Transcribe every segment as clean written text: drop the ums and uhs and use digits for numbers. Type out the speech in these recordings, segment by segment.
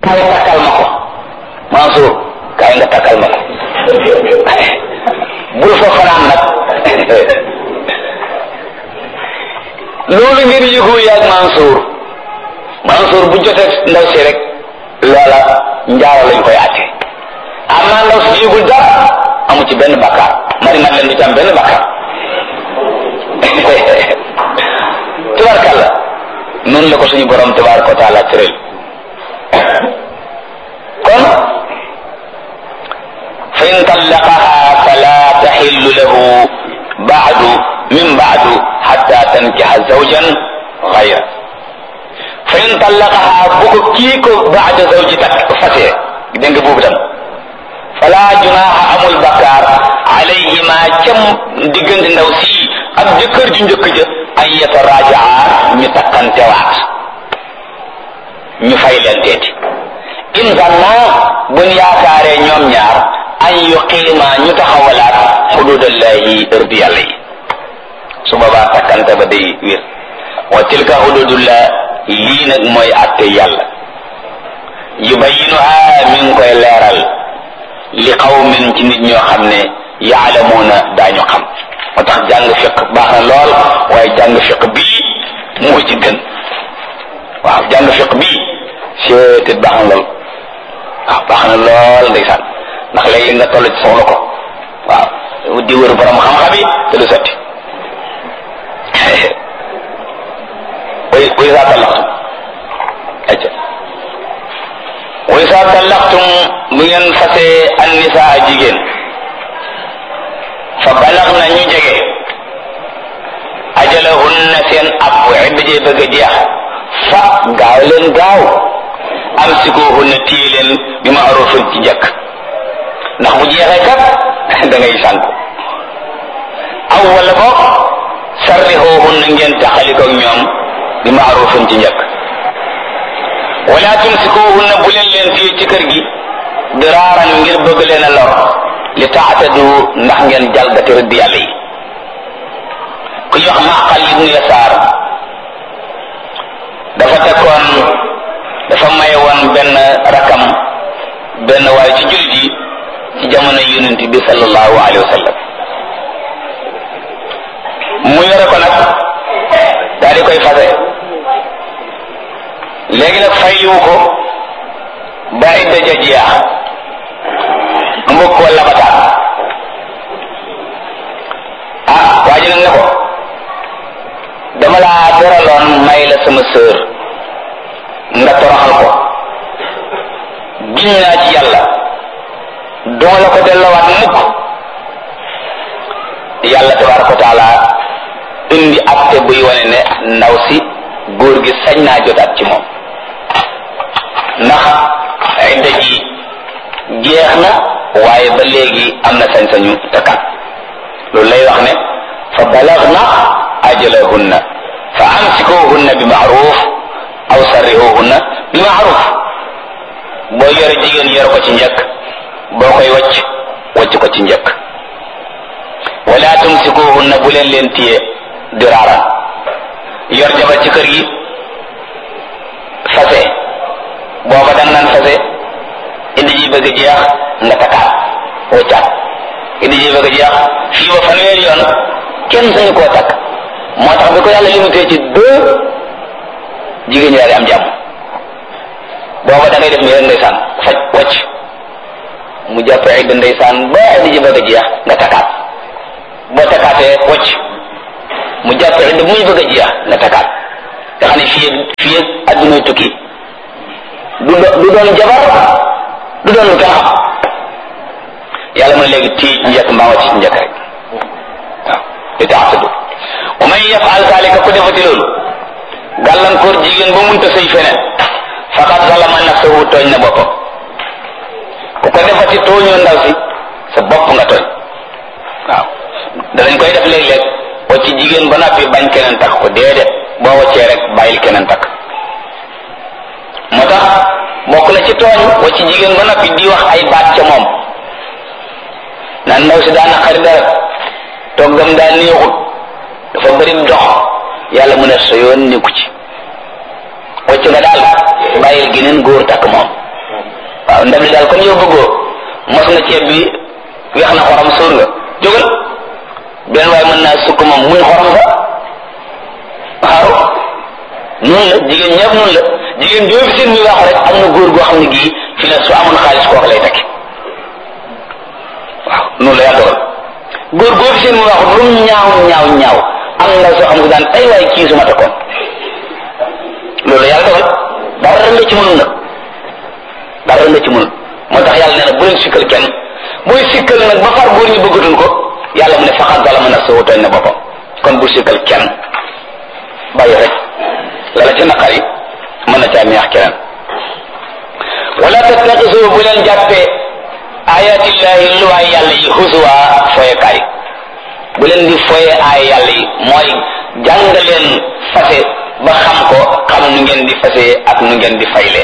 kaay takkal ma ko Mansour kaay nga takkal ma ko bul fa fanaan nag loolu ngeen yëgoo yaag Mansour bu jotee ndaw si rek loola njaaro lañ koy àtte am naa ndaw si yëgul dara amu ci benn bakkaar mari nag leen du ci am benn bakkaar tubarkalla noonu la ko suñu borom tabaraka wa taala tëral kon fa in tallaqaha fala taxillu lahu min baadu xatta tankixa zawjan gayra fa in tallaqaha bu ko kii ko baada zawji tak fasee dégg nga boobu tam fala junaha amul bakkaar alayhima cam diggante ndaw si ak jëkkër ju njëkk ja an yatarajaa ñu takkantewaat ñu fay leen teeti in zanna buñ yaakaaree ñoom ñaar an yuqiima ñu taxawalaat xududallahi ërdi yàlla yi su boobaa takkante ba day wér wa tilka xududullah lii nag mooy atte yàlla yubayinuha mi ngi koy leeral li qawmin ci nit ñoo xam ne yaalamuuna daañu xam moo tax jàng fiq baax na lool waaye jàng fiq bii moo ci gën waaw jàng fiq bii seetet baax na lool waaw baax na lool ndeysaan ndax léegi nga toll ci soxla ko waaw di wër borom xam-xam yi te du sotti way saa tallaqtum acca way saa tallaqtum bu ngeen fasee an nisaa jigéen fa balax na ñu jege ajalahunna seen ab idda jee bëgg a jeex fa gaaw leen gaaw amsikuhunna téye leen bi ma'rufin ci njëkk ndax bu jeexee kat da ngay sànku aw wala boog sarrihuhunna ngeen taxalikoog ñoom bi ma'rufin ci njëkk wala tumsikuhunna bu leen téye ci kër gi diraaran ngir bëgg leen a lor li taatadu ndax ngeen jalgati rëdd yàlla yi ku ñu wax Maqal ibnu Yasaar dafa maye woon benn rakam benn waaye ci jullit yi ci jamono yonent bi sallallahu alayhi wa sallam mu yore ko nag daal di koy fase léegi nag fayiwu ko ba idda ja jeex mbokk wala bataan waa ji nag ne ko dama laa teraloon may la sama sœur nga toroxal ko giñ naa ci yàlla duma la ko delloowaat mukk yàlla tabaraka wa taala indi acte buy wane ne ndaw si góor gi sañ naa jotaat ci moom ndax idda ji jeex na waaye ba léegi am na sañ-sañu takkaat loolu lay wax ne fa balagna ajalahunna fa amsikuhunna bi ma'ruf aw sarrihuhunna bi ma'ruf boo yore jigéen yor ko ci njëkk boo koy wacc ko ci njëkk wala tumsikuhunna bu leen téye diraaran yor jabar ci kër gi fase booba dan naan fase indi ji bëgg jeex nga takkaat waccaat indi ji bëgg jeex fii ba fanweeri yoon kenn sañu koo takk moo tax bi ko yàlla limité ci 2 jigéen ñi daal di am jàmm booba da ngay def nii rek ndeysaan faj wacc mu jàpp idda ndeysaan ba indi ji bëgg jeex nga takkaat boo takkaatee wacc mu jàpp idda muy bëgg a jeex nga takkaat nga xam ne fii addunay tukki du doon jabar du doon lu kenn xam yàlla mu ne léegi tii ci njëkk mbaa wàcc ci njëkk rek waaw li taatadu wa man yafal zalika ku defati loolu gàllankoor jigéen ba munta sëy feneen faqad zalama nafsahu tooñ na boppam ku ko defati tooñoo ndaw si sa bopp nga tooñ waaw danañ koy def léeg-léeg wacc jigéen ba noppi bañ keneen takk ko déedéet boo waccee rek bàyyil keneen takk moo tax bokk na ci tooñ wacc jigéen ba noppi di wax ay baat ca moom naan ndaw si daa naqari dara toggam daa neexut dafa bëri dox yàlla mu ne sa yoon nekku ci wacc nga daal bàyyil geneen góor takk moom waaw ndab li daal comme yow bëggoo mos na ceeb bi weex na xorom sóor nga jógal benn waaye mën naa sukk moom muñ xorom sa waaw noonu la jigéen ñëpp noonu la jigéen joo fi seen muy waaxu rek am na góor goo xam ne gii fi ne su amoon xaalis kooku lay tekki waaw noonu la yaa dogal góor goo fi seen muy waaxu lu mu ñaaw am na soo xam ne daan ay waay kii su ma takkoon loolu la yàlla dogal dara la ci mënul nag dara la ci mënul moo tax yàlla nee na bu leen sikkal kenn booy sikkal nag ba far góor ñi bëggatul ko yàlla mu ne faqad zalama nafsahu tooñ na boppam kon bu sikkal kenn bàyyi rek la la ci naqar yi mën na caa neex keneen wala tattaxisu bu leen jàppee ayatillahi luwaay yàlla yi husuwa foyekaay bu leen di foye aaya yàlla yi mooy jàng leen fase ba xam ko xam nu ngeen di fase ak nu ngeen di fayle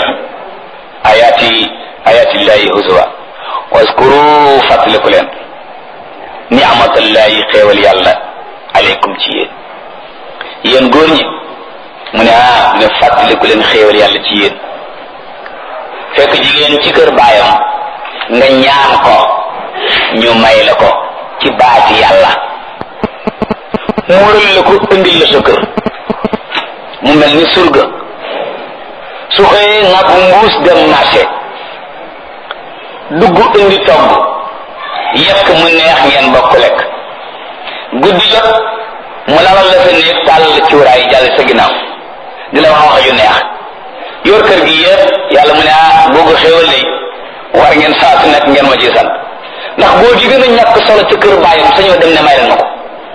ayatillahi husuwa waskuru fàttaliku leen ni'matallahi xéewal yàlla aleykum ci yéen góor ñi mu ne fàttaliku leen xéewal yàlla ci yéen fekk jigéen ci kër baayam nga ñaan ko ñu may la ko ci baati yàlla muural la ko indil la sa kër mu mel ni surga su xëyee nga bu mbuus dem marché dugg indi togg yekk mu neex ngeen bokk lekk guddi jot mu lalal la sa néeg tàll cuuraay jàll sa ginnaaw di la wax yu neex yor kër gi yëpp yàlla mu ne boo ko xéwal lay war ngeen saa su nekk ngeen ma ci sant ndax boo gi gën a ñàkk solo ci kër baayam sañoo dem ne may leen ma ko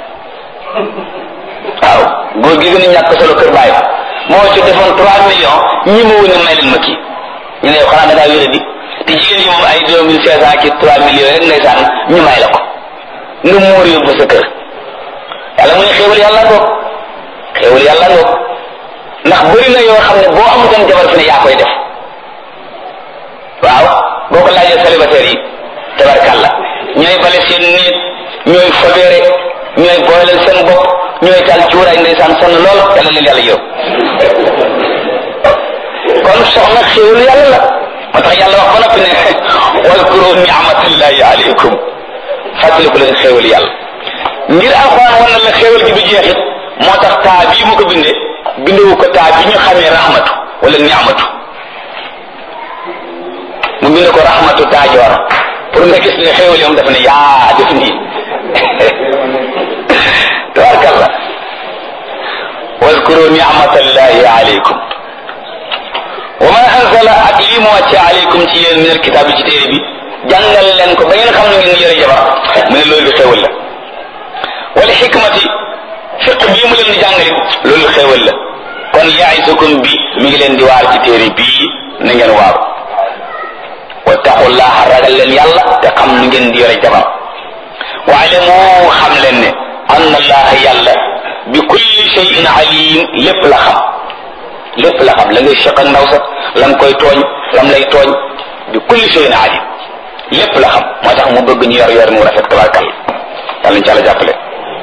waaw góor gi gën a ñàkk solo kër baayam moo ci defoon 3 millions ñi ma wone may leen ma kii ñu ne yow xanaa da ngaa wéra di te jigéen yi moom ay 2500 ki 3 millions rek ngay sànn ñu may la ko nga muur yóbbu sa kër yàlla mu ne xéwal yàlla ngoog xéwal yàlla ngoog ndax bëri na yoo xam ne boo amutoon jabar fi ne yaa koy def waaw boo ko laajee célibataire yi tabarkàlla ñooy bale seen néeg ñooy fobeere ñooy booleel seen bopp ñooy taal cuuraay ndeysaan sonn lool yàlla leen yàlla yow kon soxna xéwal yàlla la moo tax yàlla wax ba noppi ne waskuru ni'matallahi alaykum fàttaliku leen xéwal yàlla ngir alxuraan wan na la xéwal gi du jeexit moo tax taa bii mu ko bindee bindewu ko taa bi ñu xamee rahmatu wala ni'matu mu binde ko rahmatu taajoor pour nga gis ne xéwal yi moom dafa ne yaa def nii tabarkallah waskuru ni'matallahi alaykum wa ma anzala ak lii mu wàcce alaykum ci yéen min alkitaab ci téere bi jàngal leen ko ba ngeen xam ne ngeen yore jabar mu ne loolu xéwal la wala xikmati fiq bii mu leen di jàngale loolu xéwal la kon ya'izukum bi mi ngi leen di waar ci téere bii na ngeen waaru wattaqullaha ragal leen yàlla te xam nu ngeen di yore jabar waalamu xam leen ne anna allaha yàlla bi kulli shay'in alim lépp la xam lépp la xam la ngay seq ak ndaw sa la nga koy tooñ lam lay tooñ bi kulli shay'in alim lépp la xam moo tax mu bëgg ñu yor mu rafet tabarkal yàlla ñu ci àlla jàppale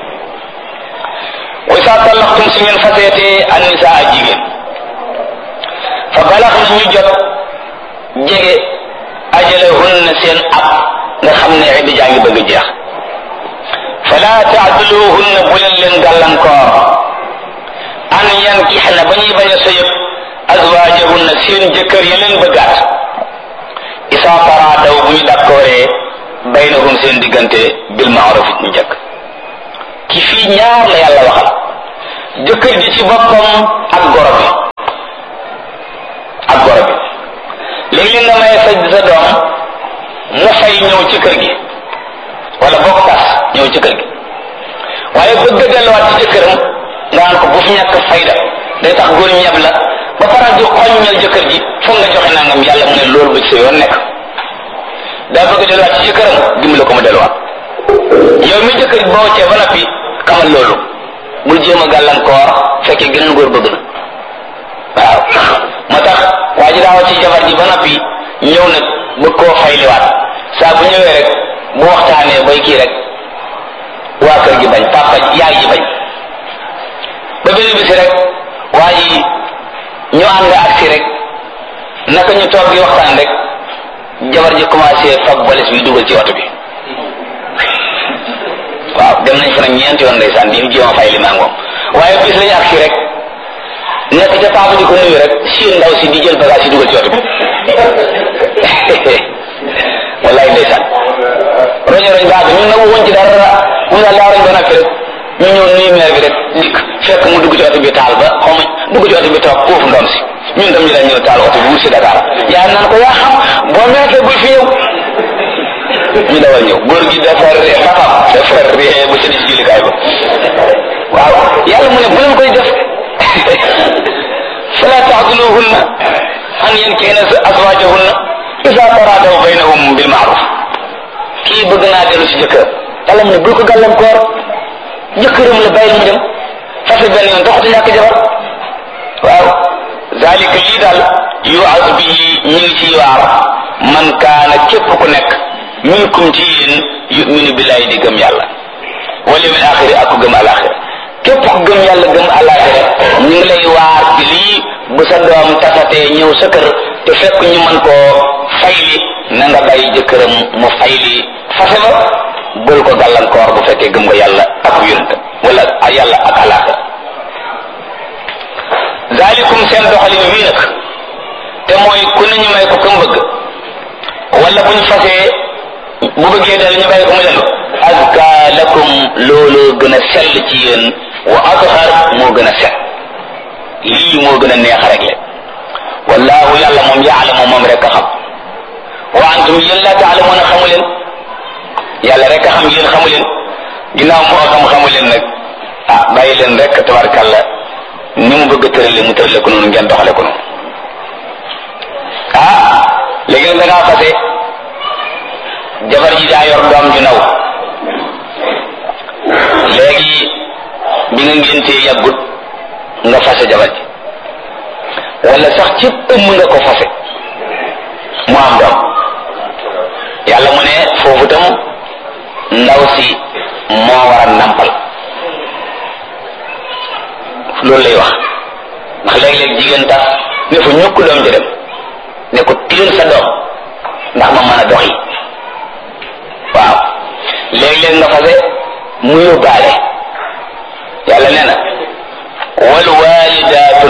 wa isa tallaqtum su ngeen faseetee an nisaa jigéen fa balax na ñu jot jege ajalahunna seen ab nga xam ne idda jaa ngi bëgg a jeex fala taaduluhunna bu leen leen gàllankoor an yankixna ba ñuy bañ a sëyëg azwaajahunna seen jëkkër ya leen bëggaat isa taraadaw bu ñu dakkooree baynahum seen diggante bil maaruf ñu njëkk ki fii ñaar la yàlla waxal jëkkër ji ci boppam ak goro bi léegi nga may sa doom mu fay ñëw ci kër gi wala bokk tas ñëw ci kër gi waaye bëgg a delluwaat ci jëkkëram nga naan ko bu fi ñàkk fayda day tax góor ñeb la ba faral di xoññal jëkkër ji foog nga joxe nangam yàlla mu ne loolu ba ci sa yoon nekk daa bëgg a delluwaat ci jëkkëram dimbali ko mu delluwaat yow mi jëkkër boo cee ba noppi xamal loolu bul jéem a gàllankoor fekkee geneen góor bëgg na waaw moo tax waa ji daawa ci jabar ji ba noppi ñëw nag bëgg koo fayliwaat saa bu ñëwee rek bu waxtaanee bay kii rek waa kër gi bañ papa yaay ji bañ ba benn bisi rek waa ji ñu ànd ak si rek naka ñu toog di waxtaan rek jabar ji commencé fab balis bi dugal ci oto bi waaw dem nañ fa nag ñeenti yoon ndeysaan di jéem a fay li maa ngoom waaye bis lañu agsi rek nekk ca papa di ko nuyu rek si ndaw si di jël bagage yi dugal ci oto bi wallaay ndeysaan roño roñ baax ñun nag waxuñ ci dara mu daal daa roñ ba nag rek ñu ñëw nuyu maire bi rek dikk fekk mu dugg ci oto bi taal ba xaw ma dugg ci oto bi toog foofu ndoom si ñun tam ñu dañ ñëw taal oto bi wut si Dakar yaa naan ko yaa xam boo meekee bul fi ñëw ñu dawal ñëw góor gi dafa ree papam dafa ree ba ci di jullikaay ba waaw yàlla mu ne bu leen koy def fala taxduluhunna an yankihna azwaajahunna iza taradaw baynahum bil ma'ruf kii bëgg naa dellu si jëkkër yàlla mu ne bul ko gàllankoor jëkkëram la bàyyi mu dem fase benn yoon taxut ñàkk jabar waaw zalika lii daal yu'az bihi ñu ngi ciy waar man kaana képp ku nekk minkum ci yéen yu'minu billahi di gëm yàlla wal yawmil axiri ak ku gëm alaxira képp ku gëm yàlla gëm alaxira ñu ngi lay waar ci lii bu sa doom tasatee ñëw sa kër te fekk ñu mën koo fayli na nga bàyyi jëkkëram mu fayli fase ba bul ko gàllankoor bu fekkee gëm nga yàlla ak yonent wala yàlla ak alaxira zalikum seen doxalin wii nag te mooy ku ne ñu may ko kam bëgg wala buñ fasee bu bëggee dal ñu bàyyi ko mu dellu azka lakum looloo gën a sell ci yéen wa athar moo gën a set lii moo gën a neex rek le wallahu yàlla moom yaalamu moom rek a xam wa antum yéen la taalamuuna xamu leen yàlla rek a xam yéen xamu leen ginnaaw moo xam xamu leen nag ah bàyyi leen rek tabarkàlla ni mu bëgg a tërale mu tërale ko noonu ngeen doxale ko noonu ah léegi nag da ngaa fase jabar ji daa yor doom ju ndaw léegi bi nga ngéntee yàggut nga fase jabar ji wala sax ci ëmm nga ko fase mu am doom yàlla mu ne foofu tam ndaw si moo war a nampal loolu lay wax ndax léeg-léeg jigéen tax ne fa ñukk doom ji dem ne ko tiir sa doom ndax ma mën a doxi waaw léeg-léeg nga fase mu yóbbaale yàlla nee na wal walidaatu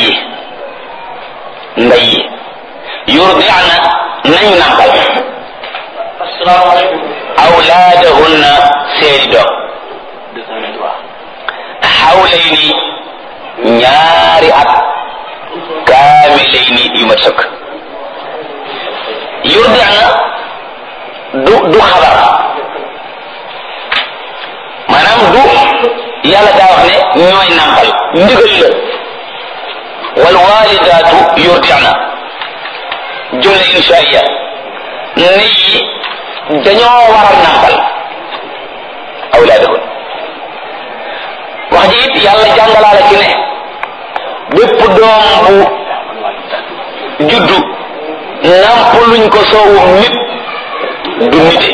ndey yurdi'na nañu nampal awlaadahunna seeni doom hawlayni ñaari at kaamilayni yu mat sëkk yurdi'na du xabar maanaam du yàlla daa wax ne ñooy nampal ndigal la wal walidaatu yurdi'na jumla inshaiya ne yi dañoo war a nampal awlaadahun wax ji it yàlla jàngalaala ci ne bépp doom bu juddu nampaluñ ko soowum nit du nite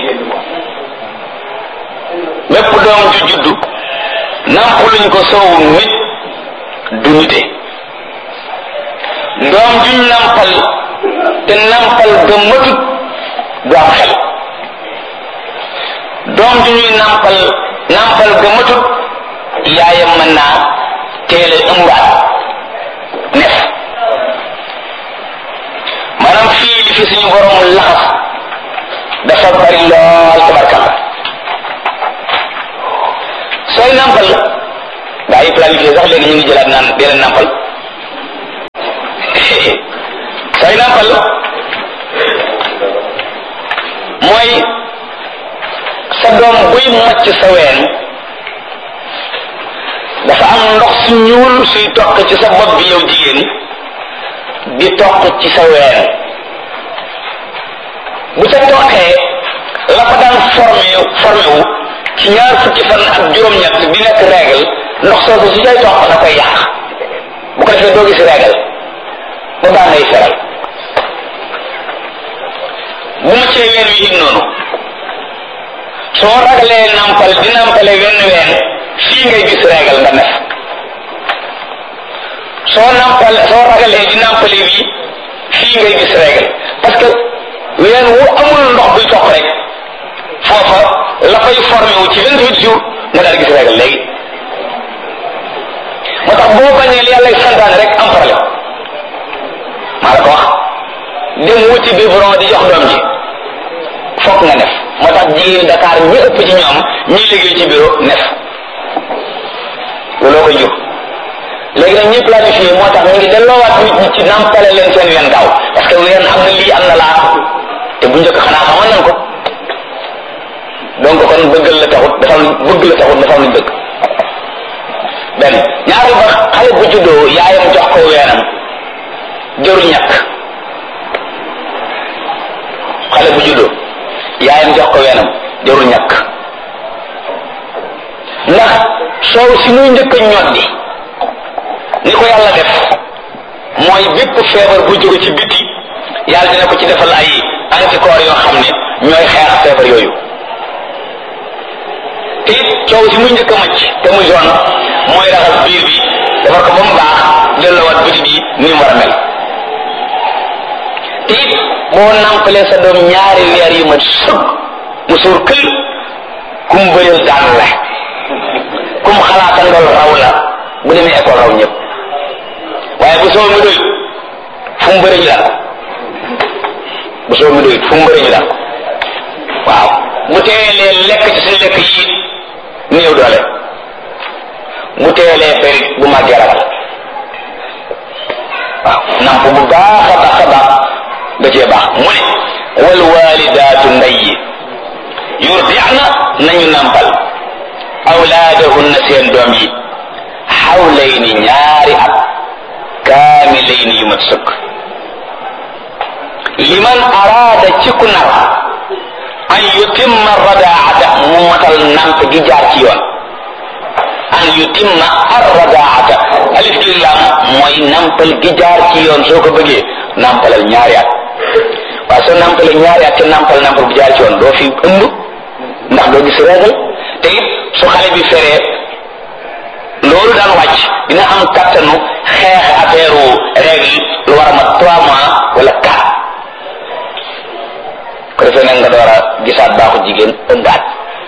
bépp doom ju juddu nampaluñ ko soowum nit du nite doom juñ nampal te nampal ga matut du am xel doom ju ñuy nampal ga matut yaayam mën naa teel a ëmbaat nef maanaam fii li fi suñu borom laxas dafa bari lool tabarkalla sooy nampal gaa yi planifié sax léegi ñu ngi jëlaat naan dee leen nampal sooy nampal mooy sa doom buy mocc sa ween dafa am ndox su ñuul suy toq ci sa bopp bi yow jigéen di toq ci sa ween bu ca toqee la ko daan formé wu ci ñaar fukki fan ak juróom-ñett di nekk règle ndox soosu su cay toq da koy yàq bu ko defee doo gis règle ba baa ngay feral bu ma cee ween wi it noonu soo ragalee nampal di nampale wenn ween fii ngay gis règle nga nef soo ragalee di nampale wi fii ngay gis règle parce que ween wu amul ndox buy toq rek foofa la fay formé wu ci 28 jours nga daal gis règle léegi moo tax boo bañee li yàlla santaane rek am problème maa la ko wax dem wuti biberon di jox doom ji fokk nga nef moo tax jigéen Dakar ñi ëpp ci ñoom ñi liggéey ci bureau nef looloo ko jur léegi nag ñi planifié moo tax ñu ngi delloowaat nit ñi ci nampale leen seen ween gaaw parce que ween am na lii am na laa te bu njëkk xanaa xamoon nañ ko donc kon bëggal la taxut dafa bëgg la taxut dafa am luñ bëgg benn ñaari ba xale bu juddoo yaayam jox ko weenam jërul ñàkk xale bu juddoo yaayam jox ko weenam jërul ñàkk ndax soow si muy njëkk a ñoddi ni ko yàlla def mooy bépp feebar bu jóge ci biti yàlla dina ko ci defal ay anticorps yoo xam ne ñooy xeex feebar yooyu te it coow si muy njëkk a macc te muy jaune mooy raxas biir bi defar ko ba mu baax delloowaat biti bi ni mu war a mel te it boo nampalee sa doom ñaari weer yu mat sëg mu suur kël kum bëreel daan la kum xalaata ndol raw la bu demee école raw ñëpp waaye bu soo mi doy fu mu bëri ñu daan bu soo mi doy fu mu bëri ñu daan waaw bu teelee lekk ci suñu lekk yi néew doole bu teelee ferit bu màggee ragal waaw namp bu baax a baax a baax da cee baax mu ne wal walidaatu ndey yi yurdi'na nañu nampal awlaadahunna seen doom yi xawlayni ñaari at kaamilayni yu mat sëkk liman araada ci ku nar an yutimma radaata mu matal namp gi jaar ci yoon an yutimma ar-radaata alif gi lam mooy nampal gi jaar ci yoon soo ko bëggee nampalal ñaari at waaye soo nampalee ñaari at te nampal bu jaar ci yoon doo fi ëmb ndax doo gis régal te it su xale bi feree loolu daan wàcc dina am kattanu xeex affaire règle lu war a mat 3 mois wala 4 ko defee nag nga door a gisaat baaxu jigéen ëmbaat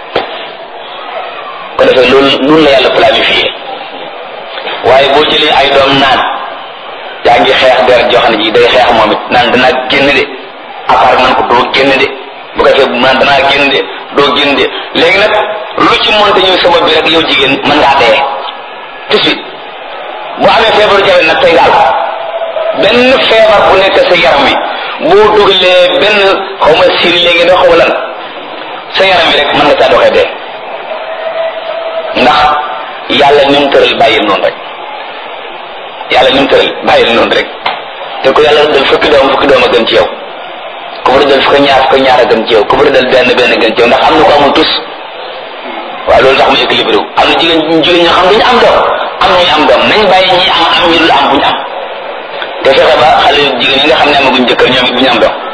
ko defee loolu la yàlla planifié waaye boo jëlee ay doom naan yaa ngi xeex deret joo xam ne ji day xeex moom it naan danaa génn de apart man ko doo génn de bu ko defee naan danaa génn de doo génn de léegi nag lu ci monte ñëw sama bi rek yow jigéen mën ngaa dee tout de suite bu amee feebaru jabet nag tey daal benn feebar bu nekk sa yaram wi boo dugalee benn xaw ma siri léegi da xaw lan sa yaram wi rek mën nga caa doxee dee ndax yàlla ni mu tëral bàyyil noonu rek yàlla ni mu tëral bàyyil noonu rek te ko yàlla dal fukki doom a gën ci yow ku bëri dal fukki ñaar a gën ci yow ku bëri dal benn gën ci yow ndax am na ko amul tus waaw loolu tax mu équilibré wu am na jigéen ñoo xam dañu am doom am ñuy am doom nañ bàyyi ñi am ñu dul am bu ñu am te fexe ba xale jigéen yi nga xam ne amaguñ jëkkër ñoom it bu ñu am doom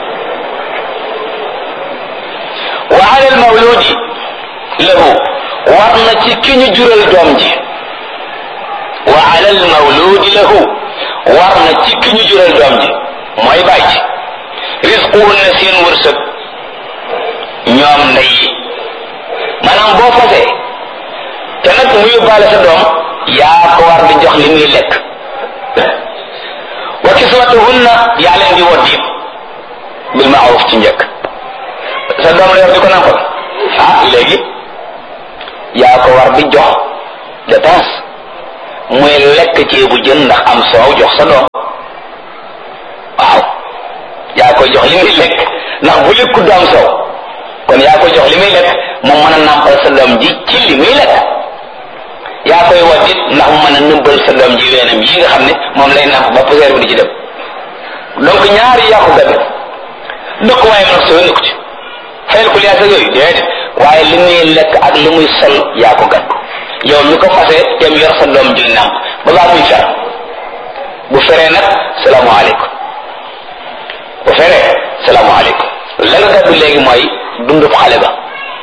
wa ala al mawludi lahu war na ci ki ñu jural doom ji wa ala al mawludi lahu war na ci ki ñu jural doom ji mooy bàyyi ci rizquhunna seen wërsëg ñoom ndey yi maanaam boo fasee te nag mu yóbbaale sa doom yaa ko war di jox li muy lekk wa kiswatuhunna yaa leen di woddi bil ma'ruf ci njëkk sa doom la yor di ko nampal léegi yaa ko war di jox dépense muy lekk ceebu jën ndax am soow jox sa doom waaw yaa koy jox li muy lekk ndax bu lekku du am soow kon yaa koy jox li muy lekk mu mën a nampal sa doom ji ci li muy lekk yaa koy waddit ndax mu mën a nëbbal sa doom ji weenam yi nga xam ne moom lay namp ba poussière bi di ci dem donc ñaari yaa ko gàdd dëkk waaye nag soo nekku ci fayal ko liyaasa yooyu déedéet waaye li muy lekk ak li muy sol yaa ko gàdd yow mi ko fase dem yor sa doom ji namp ba baa muy fer bu feree nag salaamaaleykum bu feree salaamaaleykum la nga gàddu léegi mooy dundub xale ba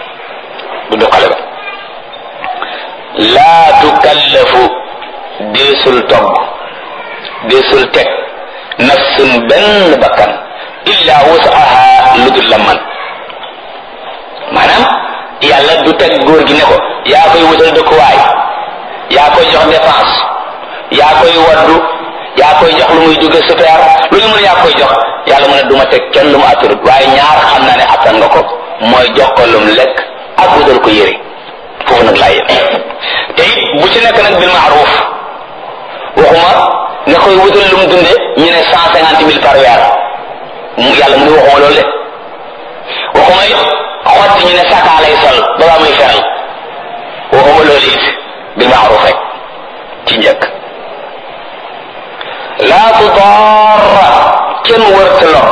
laa tukallafu deesul togg deesul teg nafsun benn bakkan illa wusaha lu dul la man maanaam yàlla du teg góor gi ne ko yaa koy wutal dëkkuwaay yaa koy jox dépense yaa koy waddu yaa koy jox lu muy dugge super lu ñu mën yaa koy jox yàlla mu ne du ma teg kenn lu mu atturut waaye ñaar xam naa ne attan nga ko mooy jox ko lu mu lekk ak wutal ko yére foofu nag laa yem te it bu ci nekk nag bil maaruf waxuma nga koy wutal lu mu dunde ñu ne 150,000 par weer yàlla mu ne waxuma loolu de waxuma it xotti ñu ne saka lay sol ba muy feral waxuma loolu it bil maaruf rek ci njëkk laa tudaara kenn wërta lor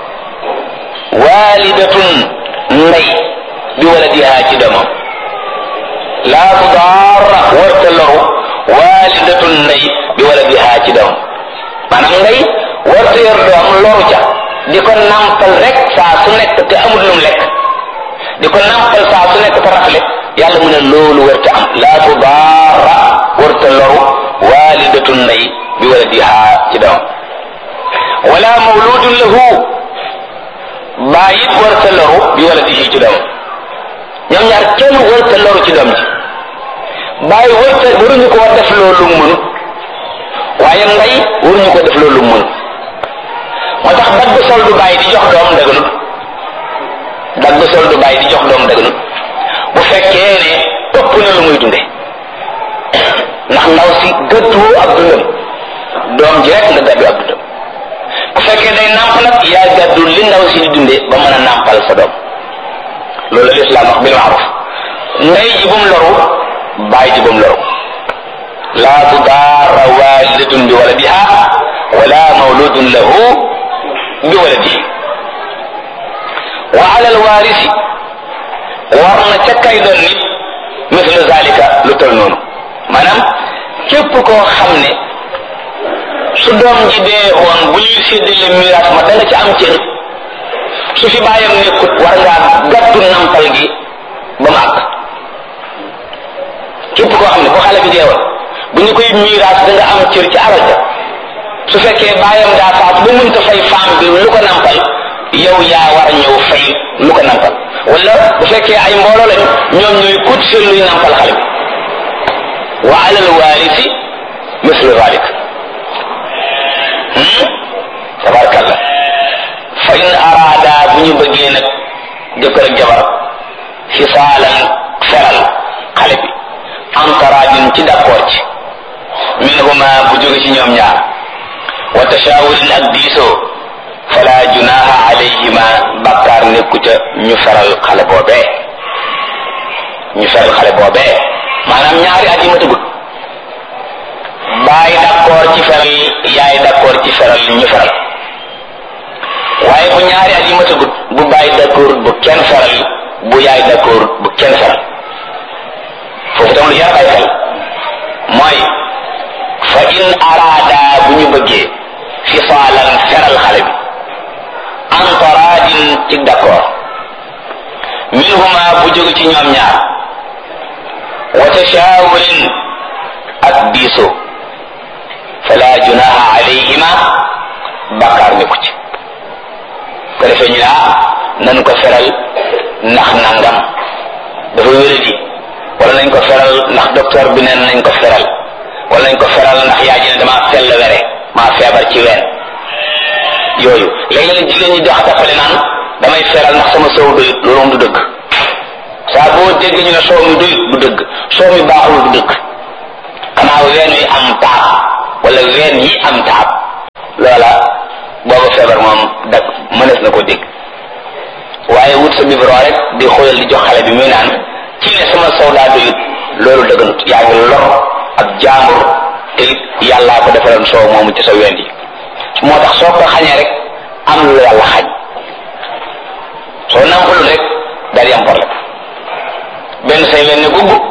walidatun ndey bi waladiha ci doomam laa tudaara wërta loru walidatun ndey bi waladiha ci doomam maanaam ndey wërta yor doom loru ca di ko nampal rek saa su nekk te amul lum lekk di ko nampal saa su nekk te rafle yàlla mu ne loolu wërta am laa tudaara wërta loru walidatun ndey bi waladiha ci doom wala mawludun lahu bàyyit warta loru bi waladihi ci doom ñoom ñaar kenn warta loru ci doom ji bàyyi waruñu ko def loolu mënu waaye ndey waruñu ko def loolu mënu moo tax dagg sol du bàyyi di jox doom dëgganut dagg sol du bàyyi di jox doom dëgganut bu fekkee ne ëpp na lu muy dunde ndax ndaw si gëdduwoo ab dundam doom ji rek nga gàddu ab dundam bu fekkee day nàmp nag yaa gàddu li ndaw si di dunde ba mën a nàmpal sa doom loolu lislaam wax bil maaruf ndey ji bum loru baay ji bum loru laa tudaara walidatun bi waladiha wala mawludun lahu bi waladihi wa ala alwarisi war na ca kay doon nit mislu zalika lu tol noonu maanaam képp koo xam ne su doom ji dee woon bu ñuy séddale miraas ma da nga ci am cër su fi bàyyam nekkut war ngaa gàttu nampal gi ba mu àgg képp koo xam ne bu xale bi dee woon bu ñu koy miraas da nga am cër ci alal ja su fekkee bàyyam daa faatu ba mënta fay femme bi lu ko nampal yow yaa war a ñëw fay lu ko nampal wala bu fekkee ay mbooloo lañ ñoom ñooy kut seen luy nampal xale bi wa alal waarisi mislu zalik tabarakallah fa in araada bu ñu bëggee nag jëkkër ak jabar fisaalan feral xale bi antaraadin ci d'accord ci minhuma bu jóge ci ñoom ñaar wa tashawurin ak diisoo fala junaha alayhima bakkaar nekku ca ñu feral xale boobee maanaam ñaari at yi ma tëggut baay d'accord ci feral yaay d'accord ci feral ñu feral waaye bu ñaari at yi ma tëggut bu baay d'accord bu kenn feral bu yaay d'accord bu kenn feral foofu tam lu jar bàyyi xel mooy fa in araada bu ñu bëggee fisaalan feral xale bi antaraadin ci d'accord minhuma bu jóge ci ñoom ñaar wa tashawurin ak diisoo fala junaha alayhima bakkaar nekku ci ko defee ñu nañ ko feral ndax nangam dafa wéradi wala nañ ko feral ndax docteur bi neen nañ ko feral wala nañ ko feral ndax yaa ji ne dama sell were maa feebar ci ween yooyu léeg-léeg jigéen ñi dox tappale naan damay feral ndax sama soow doyut loolu moom du dëgg saa boo dégg ñu ne soow mi doyut du dëgg soow mi baaxul du dëgg xanaa ween wi am taab wala ween yi am taab loola booba feebar moom dag mënees na ko dégg waaye wut sa biberon rek di xoolal di jox xale bi muy naan ci ne sama soow daa doyut loolu dëgganut yaa ngi lor ab jaambur te yàllaa ko defaloon soow moomu ci sa ween yi moo tax soo ko xañee rek am lu yàlla xañ soo nampalul rek daal di am problème benn say leen ne gugg